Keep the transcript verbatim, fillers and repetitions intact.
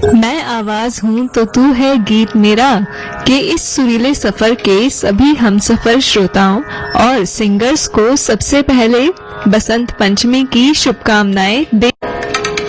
मैं आवाज हूँ तो तू है गीत मेरा के इस सुरीले सफर के सभी हमसफर श्रोताओं और सिंगर्स को सबसे पहले बसंत पंचमी की शुभकामनाएं दे